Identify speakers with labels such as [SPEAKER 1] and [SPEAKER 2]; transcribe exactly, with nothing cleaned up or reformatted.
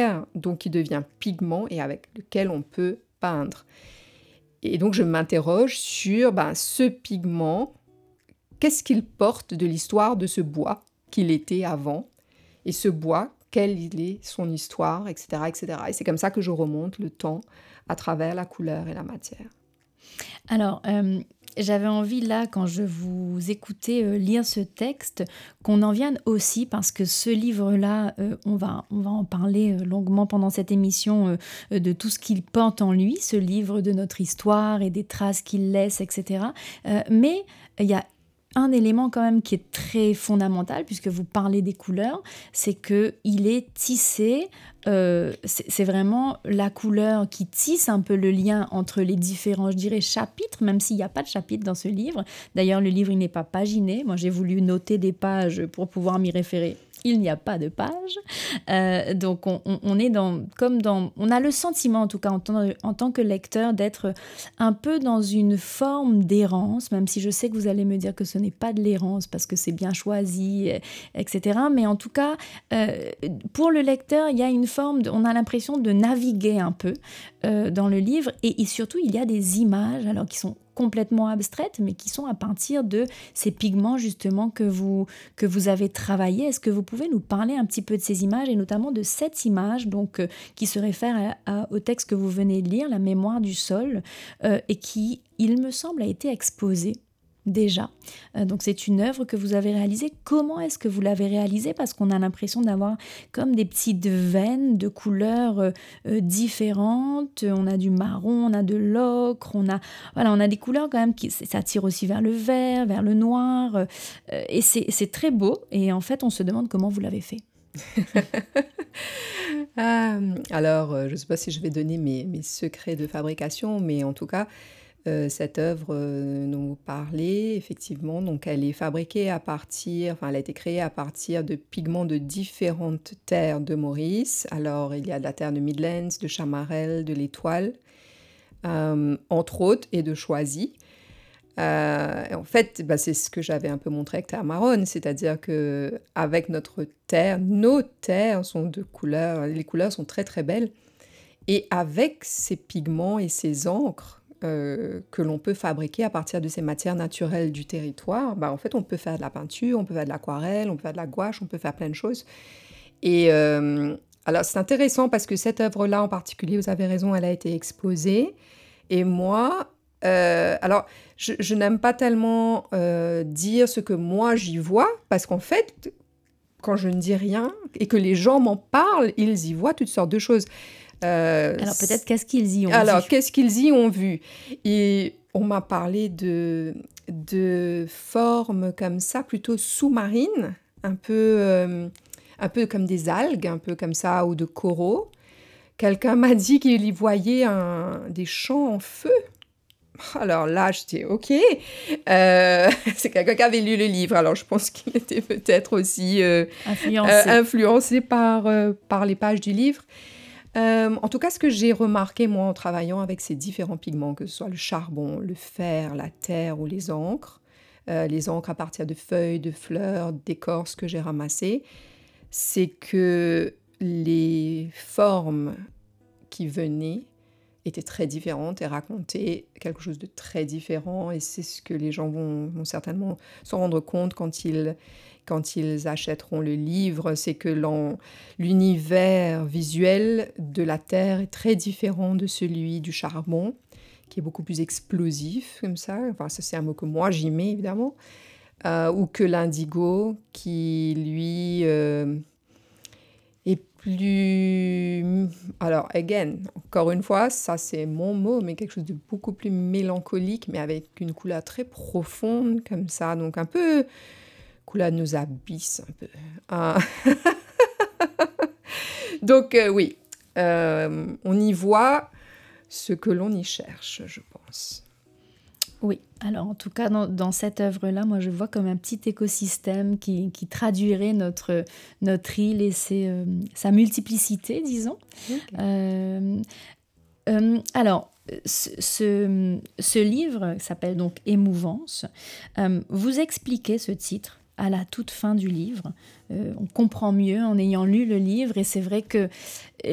[SPEAKER 1] matière donc qui devient pigment et avec lequel on peut peindre. Et donc je m'interroge sur ben, ce pigment, qu'est-ce qu'il porte de l'histoire de ce bois qu'il était avant, et ce bois, quelle il est, son histoire, et cetera, et cetera. Et c'est comme ça que je remonte le temps à travers la couleur et la matière.
[SPEAKER 2] Alors, euh, j'avais envie là, quand je vous écoutais euh, lire ce texte, qu'on en vienne aussi, parce que ce livre-là, euh, on va, on va en parler euh, longuement pendant cette émission, euh, de tout ce qu'il porte en lui, ce livre de notre histoire et des traces qu'il laisse, et cetera. Euh, mais il y a un élément quand même qui est très fondamental, puisque vous parlez des couleurs, c'est qu'il est tissé, euh, c'est, c'est vraiment la couleur qui tisse un peu le lien entre les différents, je dirais, chapitres, même s'il n'y a pas de chapitre dans ce livre. D'ailleurs, le livre, il n'est pas paginé. Moi, j'ai voulu noter des pages pour pouvoir m'y référer. Il n'y a pas de page. Euh, donc, on, on, on est dans, comme dans... On a le sentiment, en tout cas, en tant, en tant que lecteur, d'être un peu dans une forme d'errance, même si je sais que vous allez me dire que ce n'est pas de l'errance, parce que c'est bien choisi, et cetera. Mais en tout cas, euh, pour le lecteur, il y a une forme... De, on a l'impression de naviguer un peu euh, dans le livre. Et, et surtout, il y a des images, alors qui sont complètement abstraites, mais qui sont à partir de ces pigments justement que vous, que vous avez travaillés. Est-ce que vous pouvez nous parler un petit peu de ces images, et notamment de cette image donc, euh, qui se réfère à, à, au texte que vous venez de lire, La mémoire du sol, euh, et qui, il me semble, a été exposée déjà. Euh, donc c'est une œuvre que vous avez réalisée. Comment est-ce que vous l'avez réalisée? Parce qu'on a l'impression d'avoir comme des petites veines de couleurs euh, euh, différentes. On a du marron, on a de l'ocre, on a, voilà, on a des couleurs quand même qui ça tire aussi vers le vert, vers le noir. Euh, et c'est, c'est très beau. Et en fait, on se demande comment vous l'avez fait.
[SPEAKER 1] euh, alors, euh, je ne sais pas si je vais donner mes, mes secrets de fabrication, mais en tout cas, Euh, cette œuvre euh, dont vous parlez, effectivement, donc elle est fabriquée à partir, enfin elle a été créée à partir de pigments de différentes terres de Maurice. Alors il y a de la terre de Midlands, de Chamarel, de l'Étoile, euh, entre autres, et de Choisy. Euh, en fait, bah, c'est ce que j'avais un peu montré avec Terre Marronne, c'est-à-dire que avec notre terre, nos terres sont de couleurs, les couleurs sont très très belles, et avec ces pigments et ces encres, Euh, que l'on peut fabriquer à partir de ces matières naturelles du territoire, bah, en fait, on peut faire de la peinture, on peut faire de l'aquarelle, on peut faire de la gouache, on peut faire plein de choses. Et euh, alors, c'est intéressant parce que cette œuvre-là en particulier, vous avez raison, elle a été exposée. Et moi, euh, alors, je, je n'aime pas tellement euh, dire ce que moi j'y vois, parce qu'en fait, quand je ne dis rien et que les gens m'en parlent, ils y voient toutes sortes de choses.
[SPEAKER 2] Euh, alors peut-être qu'est-ce qu'ils y ont
[SPEAKER 1] alors,
[SPEAKER 2] vu
[SPEAKER 1] Alors, qu'est-ce qu'ils y ont vu? Et on m'a parlé de, de formes comme ça, plutôt sous-marines, un peu, euh, un peu comme des algues, un peu comme ça, ou de coraux. Quelqu'un m'a dit qu'il y voyait un, des champs en feu. Alors là, j'étais OK. Euh, c'est quelqu'un qui avait lu le livre, alors je pense qu'il était peut-être aussi euh,
[SPEAKER 2] influencé,
[SPEAKER 1] euh, influencé par, euh, par les pages du livre. Euh, en tout cas, ce que j'ai remarqué, moi, en travaillant avec ces différents pigments, que ce soit le charbon, le fer, la terre ou les encres, euh, les encres à partir de feuilles, de fleurs, d'écorces que j'ai ramassées, c'est que les formes qui venaient étaient très différentes et racontaient quelque chose de très différent. Et c'est ce que les gens vont, vont certainement s'en rendre compte quand ils... quand ils achèteront le livre, c'est que l'univers visuel de la Terre est très différent de celui du charbon, qui est beaucoup plus explosif, comme ça. Enfin, ça, c'est un mot que moi, j'y mets, évidemment. Euh, ou que l'indigo, qui, lui, euh, est plus... Alors, again, encore une fois, ça, c'est mon mot, mais quelque chose de beaucoup plus mélancolique, mais avec une couleur très profonde, comme ça. Donc, un peu... couleur nous abysses un peu. Ah. Donc euh, oui, euh, on y voit ce que l'on y cherche, je pense.
[SPEAKER 2] Oui, alors en tout cas, dans, dans cette œuvre-là, moi je vois comme un petit écosystème qui, qui traduirait notre, notre île et ses, euh, sa multiplicité, disons. Okay. Euh, euh, alors, ce, ce, ce livre s'appelle donc Émouvance. Euh, vous expliquez ce titre à la toute fin du livre. Euh, on comprend mieux en ayant lu le livre, et c'est vrai que